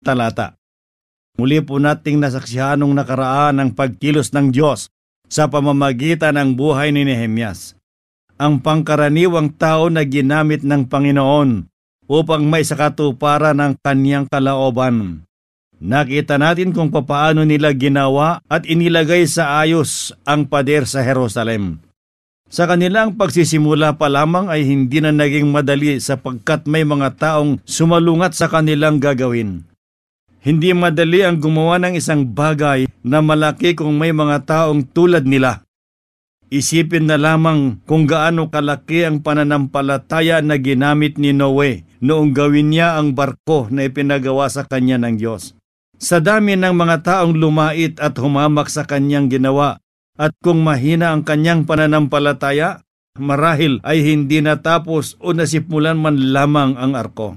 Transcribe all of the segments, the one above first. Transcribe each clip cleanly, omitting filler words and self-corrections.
talata. Muli po nating nasaksihan nung nakaraan ang pagkilos ng Diyos sa pamamagitan ng buhay ni Nehemias. Ang pangkaraniwang tao na ginamit ng Panginoon upang may sakatuparan ng kanyang kalooban. Nakita natin kung papaano nila ginawa at inilagay sa ayos ang pader sa Jerusalem. Sa kanilang pagsisimula pa lamang ay hindi na naging madali sapagkat may mga taong sumalungat sa kanilang gagawin. Hindi madali ang gumawa ng isang bagay na malaki kung may mga taong tulad nila. Isipin na lamang kung gaano kalaki ang pananampalataya na ginamit ni Noe noong gawin niya ang barko na ipinagawa sa kanya ng Diyos. Sa dami ng mga taong lumait at humamak sa kanyang ginawa, at kung mahina ang kanyang pananampalataya, marahil ay hindi natapos o nasimulan man lamang ang arko.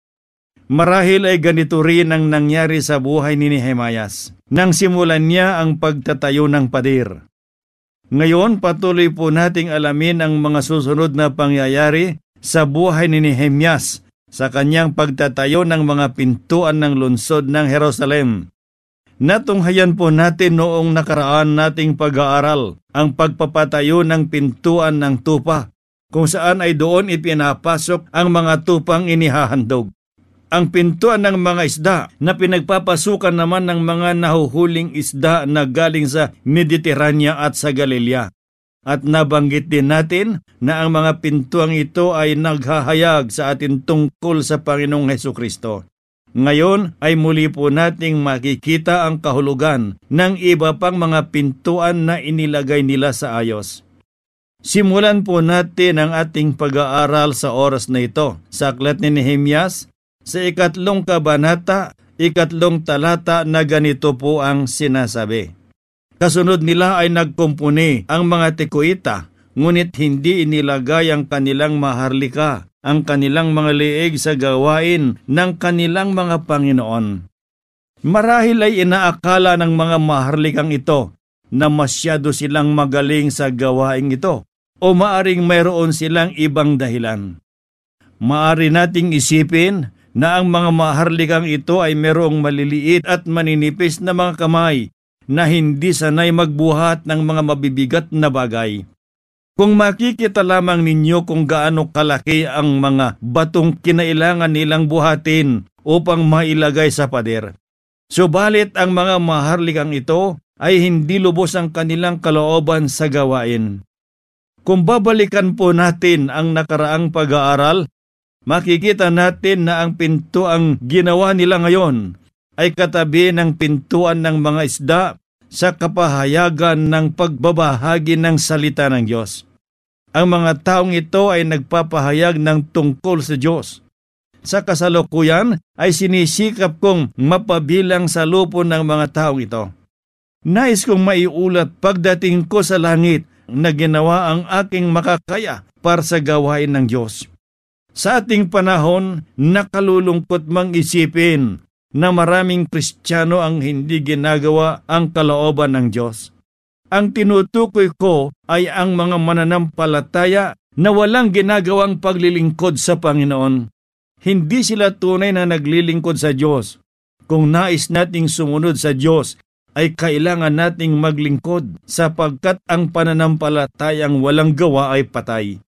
Marahil ay ganito rin ang nangyari sa buhay ni Nehemias nang simulan niya ang pagtatayo ng pader. Ngayon, patuloy po nating alamin ang mga susunod na pangyayari sa buhay ni Nehemias sa kanyang pagtatayo ng mga pintuan ng lungsod ng Jerusalem. Natunghayan po natin noong nakaraan nating pag-aaral ang pagpapatayo ng pintuan ng tupa, kung saan ay doon ipinapasok ang mga tupang inihahandog. Ang pintuan ng mga isda na pinagpapasukan naman ng mga nahuhuling isda na galing sa Mediterranean at sa Galilea. At nabanggit din natin na ang mga pintuang ito ay naghahayag sa atin tungkol sa Panginoong Hesukristo. Ngayon ay muli po nating makikita ang kahulugan ng iba pang mga pintuan na inilagay nila sa ayos. Simulan po natin ang ating pag-aaral sa oras na ito sa aklat ni Nehemias sa 3 kabanata, 3 talata na ganito po ang sinasabi. Kasunod nila ay nagkumpuni ang mga tikuita, ngunit hindi inilagay ang kanilang maharlika, ang kanilang mga liig sa gawain ng kanilang mga Panginoon. Marahil ay inaakala ng mga maharlikang ito na masyado silang magaling sa gawain ito o maaring mayroon silang ibang dahilan. Maari nating isipin na ang mga maharlikang ito ay mayroong maliliit at maninipis na mga kamay na hindi sanay magbuhat ng mga mabibigat na bagay. Kung makikita lamang ninyo kung gaano kalaki ang mga batong kinailangan nilang buhatin upang mailagay sa pader. Subalit ang mga maharlikang ito ay hindi lubos ang kanilang kalooban sa gawain. Kung babalikan po natin ang nakaraang pag-aaral, makikita natin na ang pintuang ginawa nila ngayon ay katabi ng pintuan ng mga isda sa kapahayagan ng pagbabahagi ng salita ng Diyos. Ang mga taong ito ay nagpapahayag ng tungkol sa Diyos. Sa kasalukuyan ay sinisikap kong mapabilang sa lupo ng mga taong ito. Nais kong maiulat pagdating ko sa langit na ginawa ang aking makakaya para sa gawain ng Diyos. Sa ating panahon, nakalulungkot mang isipin na maraming Kristiyano ang hindi ginagawa ang kalooban ng Diyos. Ang tinutukoy ko ay ang mga mananampalataya na walang ginagawang paglilingkod sa Panginoon. Hindi sila tunay na naglilingkod sa Diyos. Kung nais nating sumunod sa Diyos, ay kailangan nating maglingkod sapagkat ang pananampalatayang walang gawa ay patay.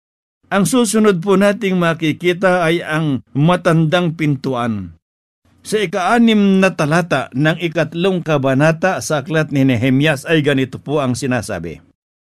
Ang susunod po nating makikita ay ang matandang pintuan. Sa 6 na talata ng 3 kabanata sa aklat ni Nehemias ay ganito po ang sinasabi.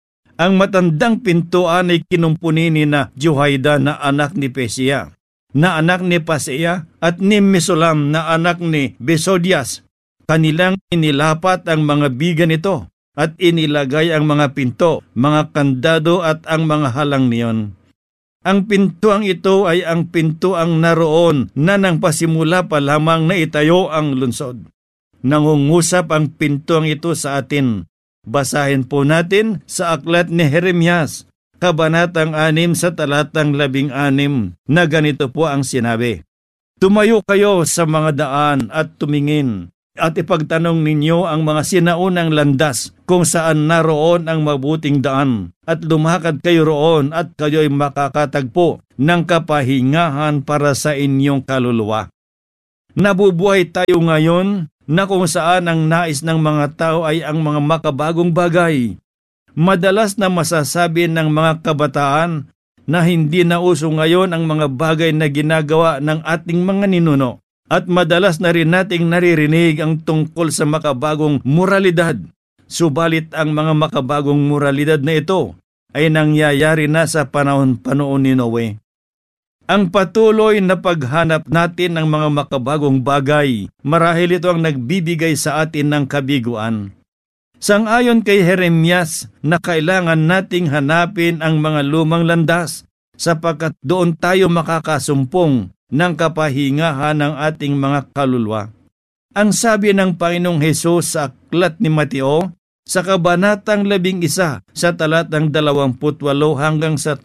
Ang matandang pintuan ay kinumpuni ni na Jehoiada na anak ni Pesia, na anak ni Pasea at ni Mesulam na anak ni Besodias. Kanilang inilapat ang mga biga nito at inilagay ang mga pinto, mga kandado at ang mga halang niyon. Ang pintuang ito ay ang pintuang naroon na nang pasimula pa lamang na itayo ang lungsod. Nangungusap ang pintuang ito sa atin. Basahin po natin sa aklat ni Jeremias, kabanatang 6 sa talatang 16 na ganito po ang sinabi. Tumayo kayo sa mga daan at tumingin at ipagtanong ninyo ang mga sinaunang landas kung saan naroon ang mabuting daan at lumakad kayo roon at kayo'y makakatagpo ng kapahingahan para sa inyong kaluluwa. Nabubuhay tayo ngayon na kung saan ang nais ng mga tao ay ang mga makabagong bagay. Madalas na masasabi ng mga kabataan na hindi na uso ngayon ang mga bagay na ginagawa ng ating mga ninuno. At madalas na rin nating naririnig ang tungkol sa makabagong moralidad. Subalit ang mga makabagong moralidad na ito ay nangyayari na sa panahon ni Noe. Ang patuloy na paghanap natin ng mga makabagong bagay, marahil ito ang nagbibigay sa atin ng kabiguan. Sang-ayon kay Jeremias na kailangan nating hanapin ang mga lumang landas sapagkat doon tayo makakasumpong ng kapahingahan ng ating mga kaluluwa. Ang sabi ng Panginoong Hesus sa aklat ni Mateo sa kabanatang 11 sa talatang 28 hanggang sa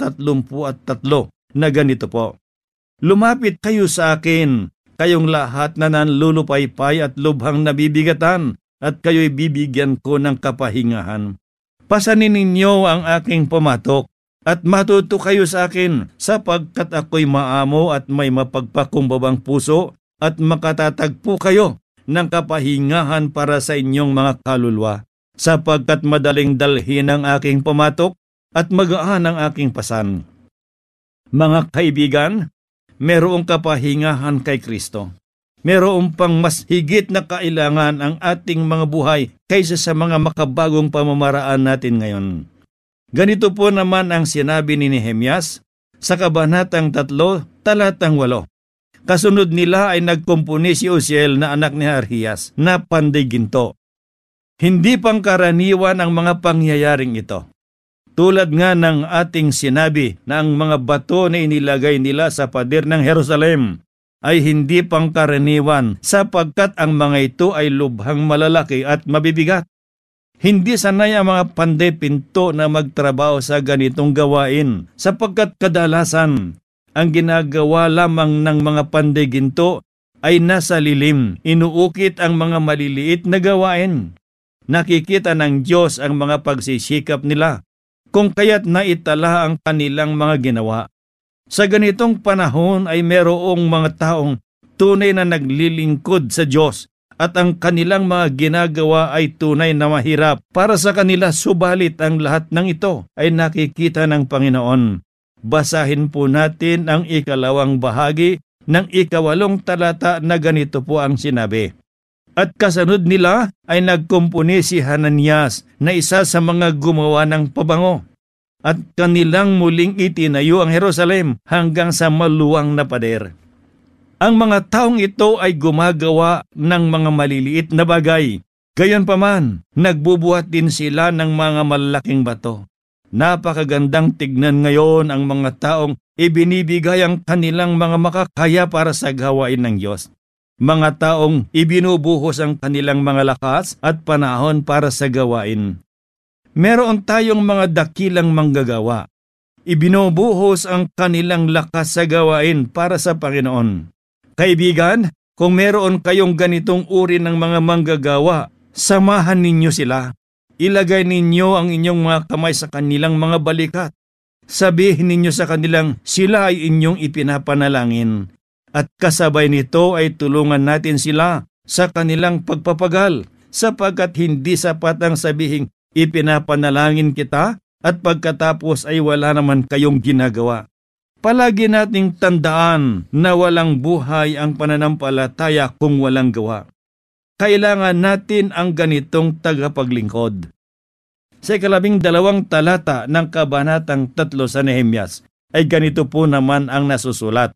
33 na ganito po, "Lumapit kayo sa akin, kayong lahat na nanlulupaypay at lubhang nabibigatan, at kayo'y bibigyan ko ng kapahingahan. Pasanin ninyo ang aking pamatok, at matuto kayo sa akin, sapagkat ako'y maamo at may mapagpakumbabang puso, at makatatagpo kayo ng kapahingahan para sa inyong mga kaluluwa, sapagkat madaling dalhin ang aking pamatok, at magaan ang aking pasan." Mga kaibigan, merong kapahingahan kay Kristo. Meron pang mas higit na kailangan ang ating mga buhay kaysa sa mga makabagong pamamaraan natin ngayon. Ganito po naman ang sinabi ni Nehemias sa kabanatang 3, talatang 8. Kasunod nila ay nagkumpuni si Uziel na anak ni Arhias na panday ginto. Hindi pangkaraniwan ang mga pangyayaring ito. Tulad nga ng ating sinabi na ang mga bato na inilagay nila sa pader ng Jerusalem ay hindi pangkaraniwan sapagkat ang mga ito ay lubhang malalaki at mabibigat. Hindi sanay ang mga panday pinto na magtrabaho sa ganitong gawain sapagkat kadalasan ang ginagawa lamang ng mga panday ginto ay nasa lilim, inuukit ang mga maliliit na gawain. Nakikita ng Diyos ang mga pagsisikap nila, kung kaya't naitala ang kanilang mga ginawa. Sa ganitong panahon ay merong mga taong tunay na naglilingkod sa Diyos at ang kanilang mga ginagawa ay tunay na mahirap para sa kanila, subalit ang lahat ng ito ay nakikita ng Panginoon. Basahin po natin ang 2 bahagi ng 8 talata na ganito po ang sinabi. At kasunod nila ay nagkumpuni si Hananias na isa sa mga gumawa ng pabango. At kanilang muling itinayo ang Jerusalem hanggang sa maluwang na pader. Ang mga taong ito ay gumagawa ng mga maliliit na bagay. Gayunpaman, nagbubuhat din sila ng mga malalaking bato. Napakagandang tignan ngayon ang mga taong ibinibigay ang kanilang mga makakaya para sa gawain ng Diyos. Mga taong ibinubuhos ang kanilang mga lakas at panahon para sa gawain. Meron tayong mga dakilang manggagawa. Ibinubuhos ang kanilang lakas sa gawain para sa Panginoon. Kaibigan, kung meron kayong ganitong uri ng mga manggagawa, samahan ninyo sila. Ilagay ninyo ang inyong mga kamay sa kanilang mga balikat. Sabihin ninyo sa kanilang sila ay inyong ipinapanalangin. At kasabay nito ay tulungan natin sila sa kanilang pagpapagal, sapagkat hindi sapat ang sabihing ipinapanalangin kita at pagkatapos ay wala naman kayong ginagawa. Palagi nating tandaan na walang buhay ang pananampalataya kung walang gawa. Kailangan natin ang ganitong tagapaglingkod. Sa 12 talata ng kabanatang 3 sa Nehemias ay ganito po naman ang nasusulat.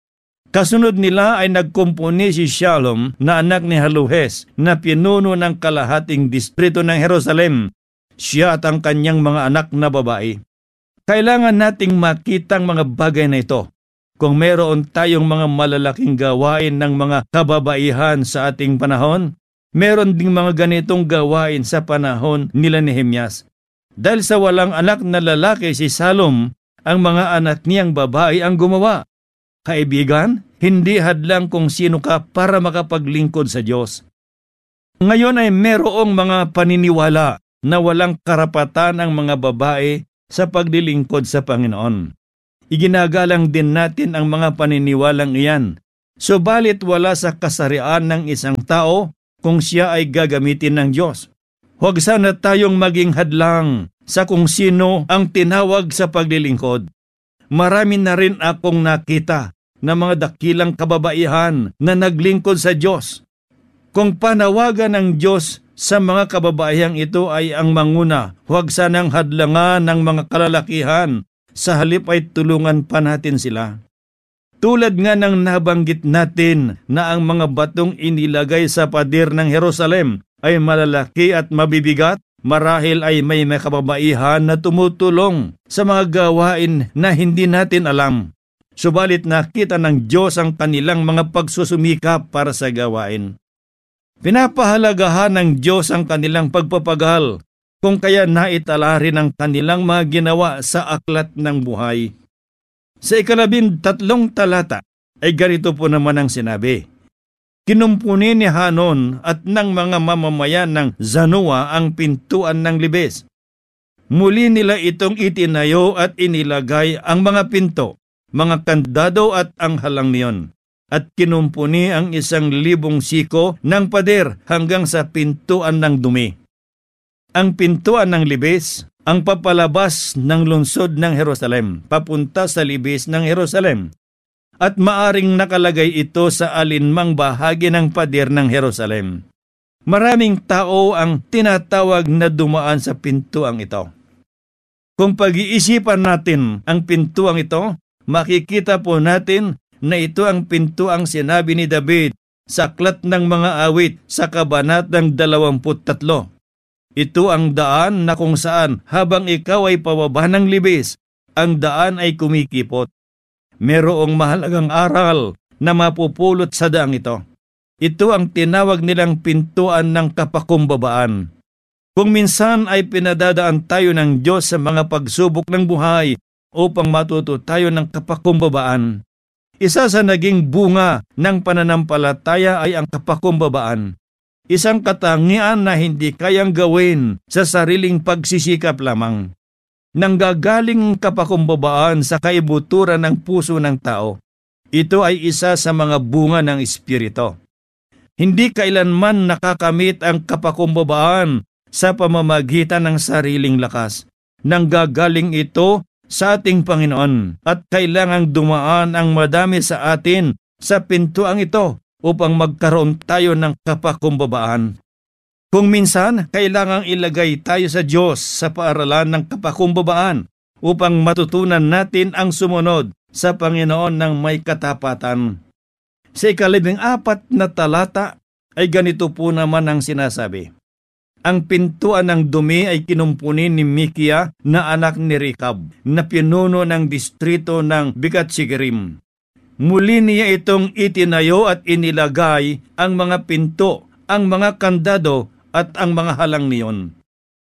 Kasunod nila ay nagkumpuni si Shalom na anak ni Haluhes na pinuno ng kalahating distrito ng Jerusalem. Siya at ang kanyang mga anak na babae. Kailangan nating makitang mga bagay na ito. Kung meron tayong mga malalaking gawain ng mga kababaihan sa ating panahon, meron ding mga ganitong gawain sa panahon nila Nehemias. Dahil sa walang anak na lalaki si Salom, ang mga anak niyang babae ang gumawa. Kaibigan, hindi hadlang kung sino ka para makapaglingkod sa Diyos. Ngayon ay merong mga paniniwala na walang karapatan ang mga babae sa paglilingkod sa Panginoon. Iginagalang din natin ang mga paniniwalang iyan, Subalit wala sa kasarian ng isang tao kung siya ay gagamitin ng Diyos. Huwag sana tayong maging hadlang sa kung sino ang tinawag sa paglilingkod. Marami na rin akong nakita na mga dakilang kababaihan na naglingkod sa Diyos. Kung panawagan ng Diyos sa mga kababaihang ito ay ang manguna, huwag sanang hadlangan ng mga kalalakihan, sa halip ay tulungan pa natin sila. Tulad nga ng nabanggit natin na ang mga batong inilagay sa pader ng Jerusalem ay malalaki at mabibigat, marahil ay may kababaihan na tumutulong sa mga gawain na hindi natin alam. Subalit nakita ng Diyos ang kanilang mga pagsusumikap para sa gawain. Pinapahalagahan ng Diyos ang kanilang pagpapagal, kung kaya naitala rin ang kanilang mga ginawa sa aklat ng buhay. Sa 13 talata ay ganito po naman ang sinabi. Kinumpuni ni Hanon at ng mga mamamayan ng Zanoa ang pintuan ng libes. Muli nila itong itinayo at inilagay ang mga pinto, mga kandado at ang halang niyon. At kinumpuni ang 1,000 siko ng pader hanggang sa pintuan ng dumi. Ang pintuan ng libes, ang papalabas ng lungsod ng Jerusalem, papunta sa libis ng Jerusalem. At maaring nakalagay ito sa alinmang bahagi ng pader ng Jerusalem. Maraming tao ang tinatawag na dumaan sa pintuang ito. Kung pag-iisipan natin ang pintuang ito, makikita po natin na ito ang pintuang sinabi ni David sa aklat ng mga awit sa kabanatang 23. Ito ang daan na kung saan habang ikaw ay pababa ng libis, ang daan ay kumikipot. Merong mahalagang aral na mapupulot sa daang ito. Ito ang tinawag nilang pintuan ng kapakumbabaan. Kung minsan ay pinadadaan tayo ng Diyos sa mga pagsubok ng buhay upang matuto tayo ng kapakumbabaan. Isa sa naging bunga ng pananampalataya ay ang kapakumbabaan. Isang katangian na hindi kayang gawin sa sariling pagsisikap lamang. Nanggagaling kapakumbabaan sa kaibuturan ng puso ng tao. Ito ay isa sa mga bunga ng Espiritu. Hindi kailanman nakakamit ang kapakumbabaan sa pamamagitan ng sariling lakas. Nanggagaling ito sa ating Panginoon at kailangang dumaan ang madami sa atin sa pintuang ito upang magkaroon tayo ng kapakumbabaan. Kung minsan, kailangang ilagay tayo sa Diyos sa paaralan ng kapakumbabaan upang matutunan natin ang sumunod sa Panginoon ng may katapatan. Sa 14 na talata ay ganito po naman ang sinasabi. Ang pintuan ng dumi ay kinumpuni ni Mikia na anak ni Rekab, na pinuno ng distrito ng Bigat-Sigerim. Muli niya itong itinayo at inilagay ang mga pinto, ang mga kandado at ang mga halang niyon.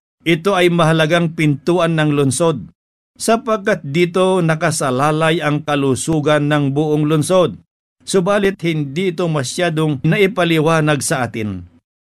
Ito ay mahalagang pintuan ng lungsod, sapagkat dito nakasalalay ang kalusugan ng buong lungsod. Subalit hindi ito masyadong naipaliwanag sa atin.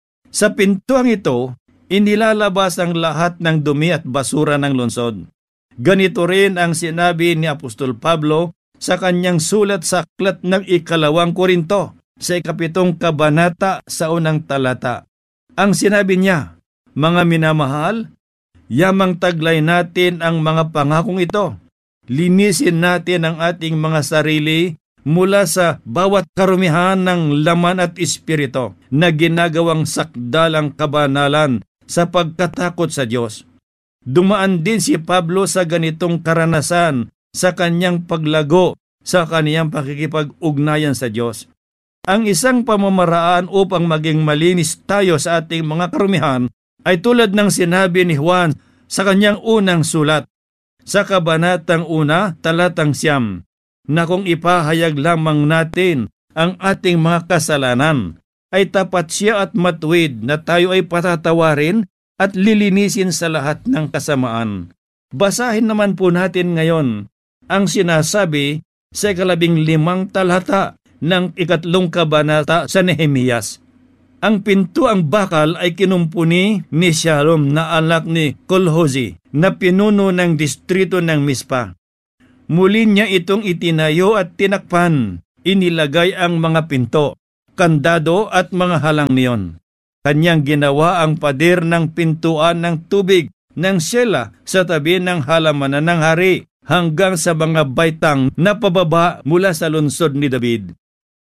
Sa pintuang ito, inilalabas ang lahat ng dumi at basura ng lungsod. Ganito rin ang sinabi ni Apostol Pablo sa kanyang sulat sa aklat ng 2 Korinto sa 7 kabanata sa 1 talata. Ang sinabi niya, mga minamahal, yamang taglay natin ang mga pangakong ito. Linisin natin ang ating mga sarili mula sa bawat karumihan ng laman at espiritu na ginagawang sakdalang kabanalan sa pagkatakot sa Diyos. Dumaan din si Pablo sa ganitong karanasan sa kanyang paglago sa kaniyang pakikipag-ugnayan sa Diyos. Ang isang pamamaraan upang maging malinis tayo sa ating mga karumihan ay tulad ng sinabi ni Juan sa kanyang unang sulat, sa kabanatang 1, talatang 9, na kung ipahayag lamang natin ang ating mga kasalanan, ay tapat siya at matuwid na tayo ay patatawarin at lilinisin sa lahat ng kasamaan. Basahin naman po natin ngayon ang sinasabi sa 15 talata ng 3 kabanata sa Nehemias. Ang pintuang bakal ay kinumpuni ni Shalom na anak ni Kolhozi na pinuno ng distrito ng Mispa. Muli niya itong itinayo at tinakpan inilagay ang mga pinto, kandado at mga halang niyon. Kanyang ginawa ang pader ng pintuan ng tubig ng Sela sa tabi ng halamanan ng hari hanggang sa mga baitang na pababa mula sa lungsod ni David.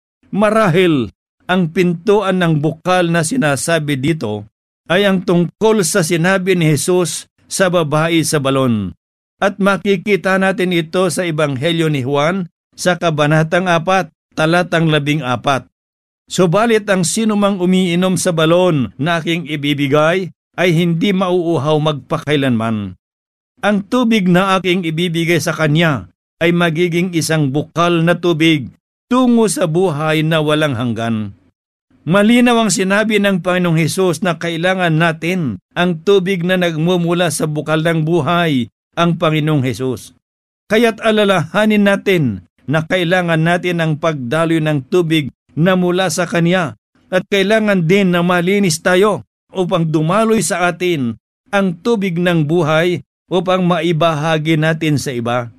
Marahil, ang pintuan ng bukal na sinasabi dito ay ang tungkol sa sinabi ni Jesus sa babae sa balon. At makikita natin ito sa Ebanghelyo ni Juan sa Kabanatang 4, talatang 14. Subalit ang sinumang umiinom sa balon na aking ibibigay ay hindi mauuhaw magpakailanman. Ang tubig na aking ibibigay sa kanya ay magiging isang bukal na tubig tungo sa buhay na walang hanggan. Malinaw ang sinabi ng Panginoong Hesus na kailangan natin ang tubig na nagmumula sa bukal ng buhay, ang Panginoong Hesus. Kaya't alalahanin natin na kailangan natin ang pagdaloy ng tubig na mula sa Kanya at kailangan din na malinis tayo upang dumaloy sa atin ang tubig ng buhay upang maibahagi natin sa iba.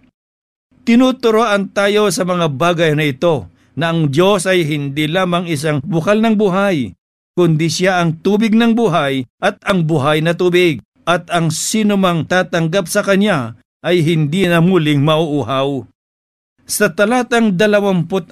Tinuturoan tayo sa mga bagay na ito na ang Diyos ay hindi lamang isang bukal ng buhay, kundi Siya ang tubig ng buhay at ang buhay na tubig, at ang sinumang tatanggap sa Kanya ay hindi na muling mauuhaw. Sa talatang 26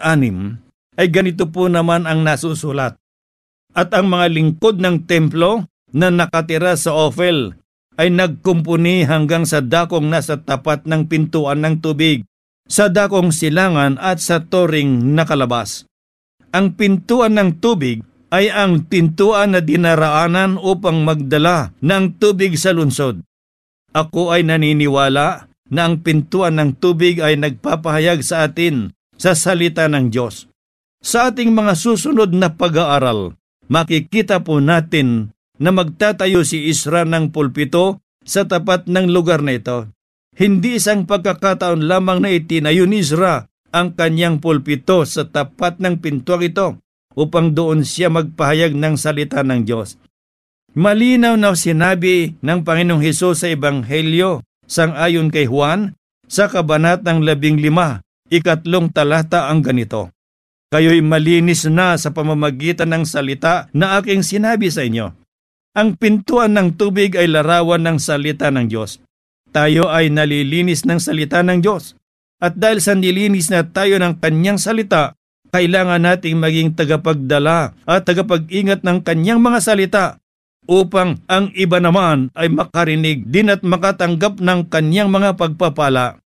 ay ganito po naman ang nasusulat. At ang mga lingkod ng templo na nakatira sa Ophel ay nagkumpuni hanggang sa dakong nasa tapat ng pintuan ng tubig, sa dakong silangan at sa toring nakalabas. Ang pintuan ng tubig ay ang pintuan na dinaraanan upang magdala ng tubig sa lungsod. Ako ay naniniwala na ang pintuan ng tubig ay nagpapahayag sa atin sa salita ng Diyos. Sa ating mga susunod na pag-aaral, makikita po natin na magtatayo si Ezra ng pulpito sa tapat ng lugar na ito. Hindi isang pagkakataon lamang na itinayo ni Ezra ang kanyang pulpito sa tapat ng pintuang ito upang doon siya magpahayag ng salita ng Diyos. Malinaw na sinabi ng Panginoong Hesus sa Ebanghelyo sang-ayon kay Juan sa Kabanatang 15, 3 talata ang ganito. Kayo'y malinis na sa pamamagitan ng salita na aking sinabi sa inyo. Ang pintuan ng tubig ay larawan ng salita ng Diyos. Tayo ay nalilinis ng salita ng Diyos. At dahil sa nilinis na tayo ng Kanyang salita, kailangan nating maging tagapagdala at tagapag-ingat ng Kanyang mga salita upang ang iba naman ay makarinig din at makatanggap ng Kanyang mga pagpapala.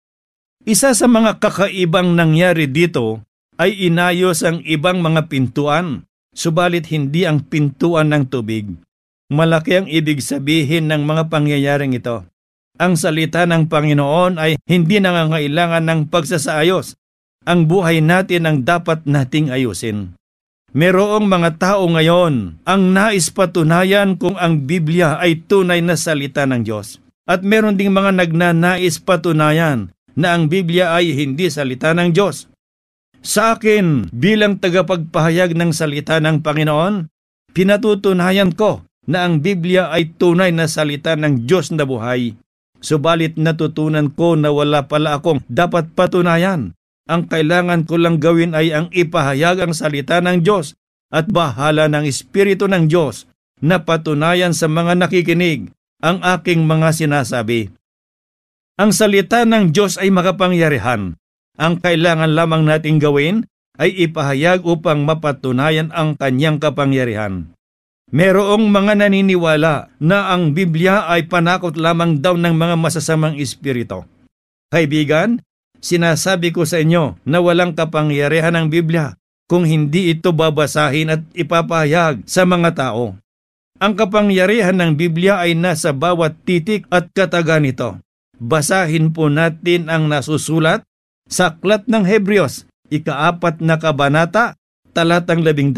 Isa sa mga kakaibang nangyari dito ay inayos ang ibang mga pintuan, subalit hindi ang pintuan ng tubig. Malaki ang ibig sabihin ng mga pangyayaring ito. Ang salita ng Panginoon ay hindi nangangailangan ng pagsasaayos. Ang buhay natin ang dapat nating ayusin. Merong mga tao ngayon ang nais patunayan kung ang Biblia ay tunay na salita ng Diyos. At meron ding mga nagnanais patunayan na ang Biblia ay hindi salita ng Diyos. Sa akin, bilang tagapagpahayag ng salita ng Panginoon, pinatutunayan ko na ang Biblia ay tunay na salita ng Diyos na buhay. Subalit natutunan ko na wala pala akong dapat patunayan. Ang kailangan ko lang gawin ay ang ipahayag ang salita ng Diyos at bahala ng Espiritu ng Diyos na patunayan sa mga nakikinig ang aking mga sinasabi. Ang salita ng Diyos ay makapangyarihan. Ang kailangan lamang nating gawin ay ipahayag upang mapatunayan ang Kanyang kapangyarihan. Merong mga naniniwala na ang Biblia ay panakot lamang daw ng mga masasamang espiritu. Kaibigan, sinasabi ko sa inyo na walang kapangyarihan ng Biblia kung hindi ito babasahin at ipapahayag sa mga tao. Ang kapangyarihan ng Biblia ay nasa bawat titik at kataga nito. Basahin po natin ang nasusulat sa Aklat ng Hebreos, 4 na kabanata, talatang 12.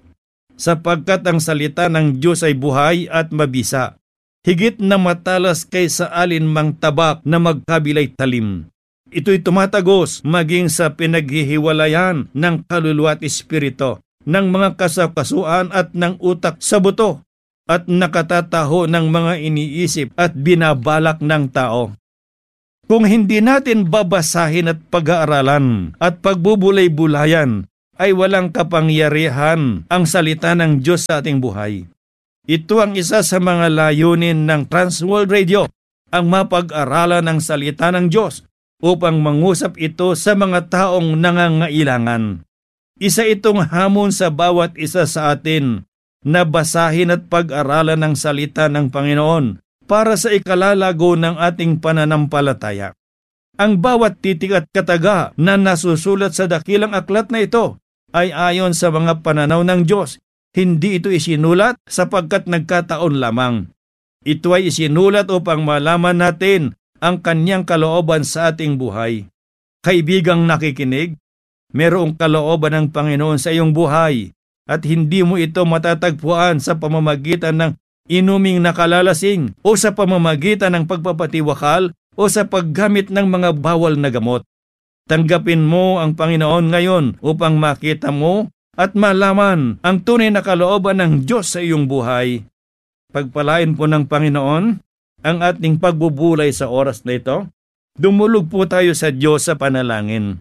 Sapagkat ang salita ng Diyos ay buhay at mabisa, higit na matalas kaysa alinmang tabak na magkabilay talim. Ito'y tumatagos maging sa pinaghihiwalayan ng kaluluwa at espiritu, ng mga kasakasuan at ng utak sa buto, at nakatataho ng mga iniisip at binabalak ng tao. Kung hindi natin babasahin at pag-aaralan at pagbubulay-bulayan, ay walang kapangyarihan ang salita ng Diyos sa ating buhay. Ito ang isa sa mga layunin ng Transworld Radio, ang mapag-aralan ng salita ng Diyos upang mangusap ito sa mga taong nangangailangan. Isa itong hamon sa bawat isa sa atin na basahin at pag-aralan ng salita ng Panginoon para sa ikalalago ng ating pananampalataya. Ang bawat titik at kataga na nasusulat sa dakilang aklat na ito ay ayon sa mga pananaw ng Diyos. Hindi ito isinulat sapagkat nagkataon lamang. Ito ay isinulat upang malaman natin ang kanyang kalooban sa ating buhay. Kaibigang nakikinig, merong kalooban ng Panginoon sa iyong buhay at hindi mo ito matatagpuan sa pamamagitan ng inuming nakalalasing o sa pamamagitan ng pagpapatiwakal o sa paggamit ng mga bawal na gamot. Tanggapin mo ang Panginoon ngayon upang makita mo at malaman ang tunay na kalooban ng Diyos sa iyong buhay. Pagpalain po ng Panginoon ang ating pagbubulay sa oras na ito. Dumulog po tayo sa Diyos sa panalangin.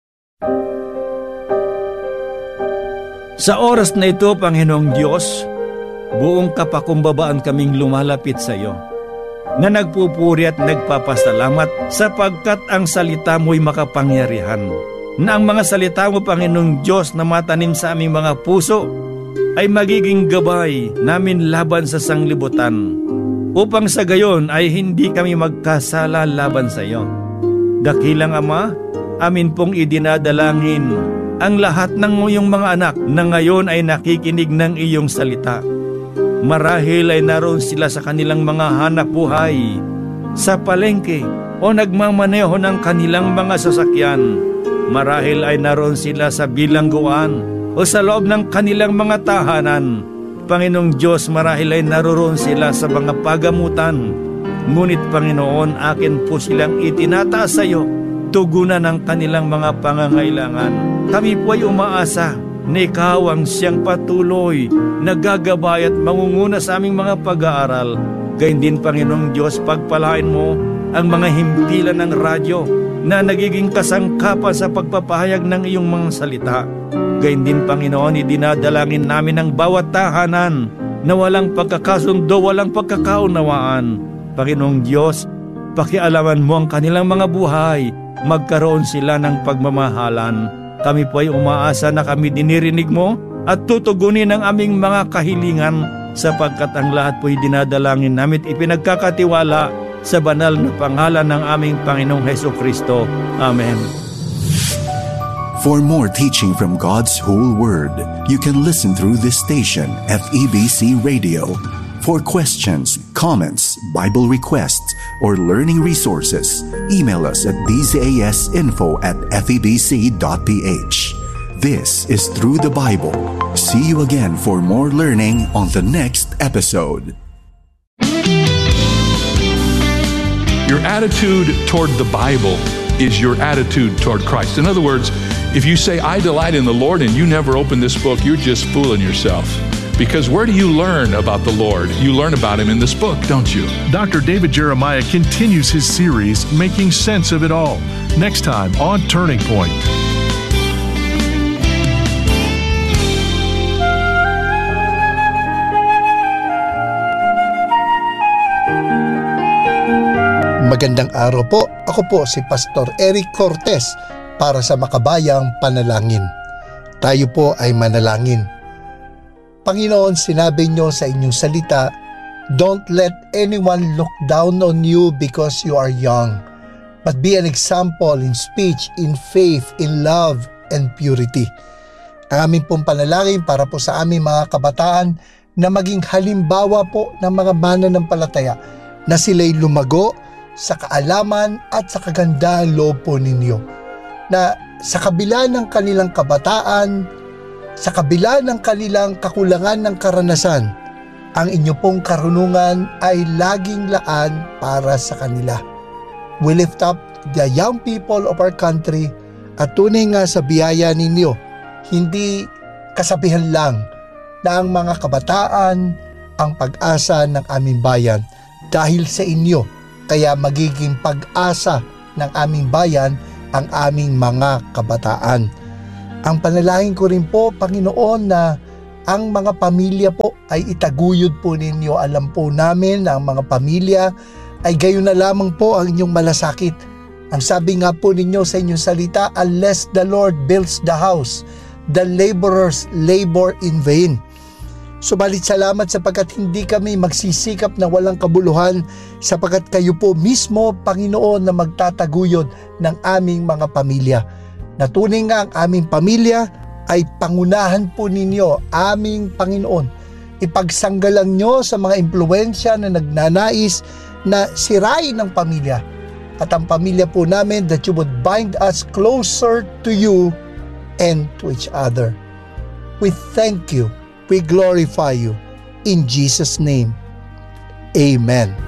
Sa oras na ito, Panginoong Diyos, buong kapakumbabaan kaming lumalapit sa iyo, na nagpupuri at nagpapasalamat sapagkat ang salita mo'y makapangyarihan. Na ang mga salita mo, Panginoong Diyos, na matanim sa aming mga puso ay magiging gabay namin laban sa sanglibutan, upang sa gayon ay hindi kami magkasala laban sa iyo. Dakilang Ama, amin pong idinadalangin ang lahat ng iyong mga anak na ngayon ay nakikinig ng iyong salita. Marahil ay naroon sila sa kanilang mga hanap buhay, sa palengke o nagmamaneho ng kanilang mga sasakyan. Marahil ay naroon sila sa bilangguan o sa loob ng kanilang mga tahanan. Panginoong Diyos, marahil ay naroon sila sa mga pagamutan. Ngunit Panginoon, akin po silang itinataas sa iyo, tugunan ng kanilang mga pangangailangan. Kami po ay umaasa na ikaw ang siyang patuloy na gagabay at mangunguna sa aming mga pag-aaral. Gayun din, Panginoong Diyos, pagpalain mo ang mga himpilan ng radyo na nagiging kasangkapan sa pagpapahayag ng iyong mga salita. Gayun din, Panginoon, idinadalangin namin ang bawat tahanan na walang pagkakasundo, walang pagkakaunawaan. Panginoong Diyos, pakialaman mo ang kanilang mga buhay, magkaroon sila ng pagmamahalan. Kami po ay umaasa na kami dinirinig mo at tutugunin ang aming mga kahilingan sapagkat ang lahat po ay dinadalangin namin at ipinagkakatiwala sa banal na pangalan ng aming Panginoong Hesukristo. Amen. For more teaching from God's whole Word, you can listen through this station, FEBC Radio. For questions, comments, Bible requests, or learning resources, email us at bzasinfo@febc.ph. This is Through the Bible. See you again for more learning on the next episode. Your attitude toward the Bible is your attitude toward Christ. In other words, if you say, I delight in the Lord, and you never open this book, you're just fooling yourself. Because where do you learn about the Lord? You learn about Him in this book, don't you? Dr. David Jeremiah continues his series, Making Sense of It All, next time on Turning Point. Magandang araw po. Ako po si Pastor Eric Cortez para sa Makabayang Panalangin. Tayo po ay manalangin. Panginoon, sinabi niyo sa inyong salita, don't let anyone look down on you because you are young, but be an example in speech, in faith, in love, and purity. Ang aming pong panalangin para po sa aming mga kabataan na maging halimbawa po ng mga mananampalataya na sila'y lumago sa kaalaman at sa kagandahang loob po ninyo, na sa kabila ng kanilang kabataan, sa kabila ng kanilang kakulangan ng karanasan, ang inyo pong karunungan ay laging laan para sa kanila. We lift up the young people of our country at tunay nga sa biyaya ninyo, hindi kasabihan lang na ang mga kabataan ang pag-asa ng aming bayan. Dahil sa inyo, kaya magiging pag-asa ng aming bayan ang aming mga kabataan. Ang panalangin ko rin po, Panginoon, na ang mga pamilya po ay itaguyod po ninyo. Alam po namin na ang mga pamilya ay gayon na lamang po ang inyong malasakit. Ang sabi nga po ninyo sa inyong salita, unless the Lord builds the house, the laborers labor in vain. Subalit salamat sapagkat hindi kami magsisikap na walang kabuluhan, sapagkat kayo po mismo, Panginoon, na magtataguyod ng aming mga pamilya. Natunay nga ang aming pamilya ay pangunahan po ninyo, aming Panginoon. Ipagsanggalang nyo sa mga impluensya na nagnanais na sirain ng pamilya. At ang pamilya po namin, that you would bind us closer to you and to each other. We thank you. We glorify you. In Jesus' name, amen.